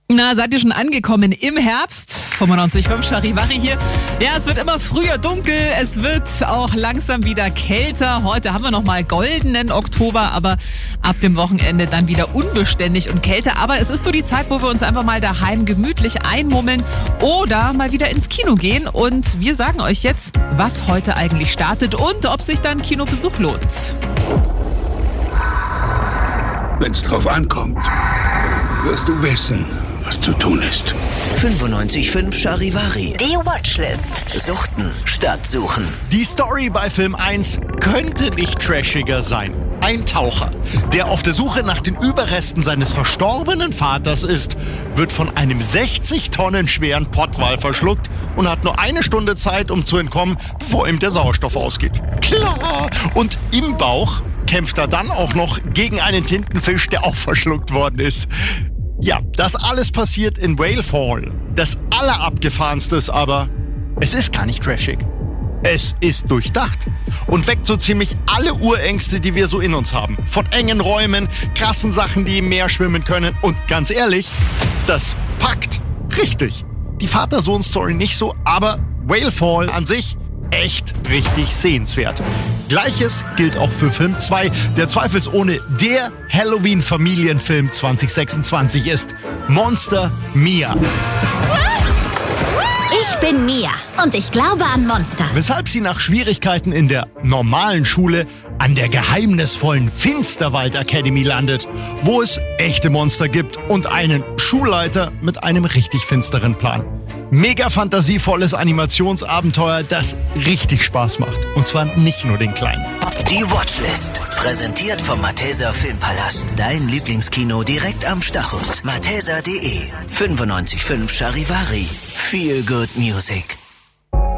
Na, seid ihr schon angekommen im Herbst? 95,5 Charivari hier. Ja, es wird immer früher dunkel, es wird auch langsam wieder kälter. Heute haben wir noch mal goldenen Oktober, aber ab dem Wochenende dann wieder unbeständig und kälter. Aber es ist so die Zeit, wo wir uns einfach mal daheim gemütlich einmummeln oder mal wieder ins Kino gehen. Und wir sagen euch jetzt, was heute eigentlich startet und ob sich dann Kinobesuch lohnt. Wenn's drauf ankommt, wirst du wissen, was zu tun ist. 95,5 Charivari. Die Watchlist. Suchten statt suchen. Die Story bei Film 1 könnte nicht trashiger sein. Ein Taucher, der auf der Suche nach den Überresten seines verstorbenen Vaters ist, wird von einem 60 Tonnen schweren Pottwal verschluckt und hat nur eine Stunde Zeit, um zu entkommen, bevor ihm der Sauerstoff ausgeht. Klar! Und im Bauch kämpft er dann auch noch gegen einen Tintenfisch, der auch verschluckt worden ist. Ja, das alles passiert in Whale Fall. Das Allerabgefahrenste ist aber, es ist gar nicht trashig. Es ist durchdacht und weckt so ziemlich alle Urängste, die wir so in uns haben. Von engen Räumen, krassen Sachen, die im Meer schwimmen können. Und ganz ehrlich, das packt. Richtig. Die Vater-Sohn-Story nicht so, aber Whale Fall an sich echt richtig sehenswert. Gleiches gilt auch für Film 2, der zweifelsohne der Halloween-Familienfilm 2026 ist. Monster Mia. Ich bin Mia und ich glaube an Monster. Weshalb sie nach Schwierigkeiten in der normalen Schule an der geheimnisvollen Finsterwald Academy landet, wo es echte Monster gibt und einen Schulleiter mit einem richtig finsteren Plan. Mega fantasievolles Animationsabenteuer, das richtig Spaß macht. Und zwar nicht nur den Kleinen. Die Watchlist. Präsentiert vom Malteser Filmpalast. Dein Lieblingskino direkt am Stachus. Malteser.de. 95,5 Charivari. Feel good music.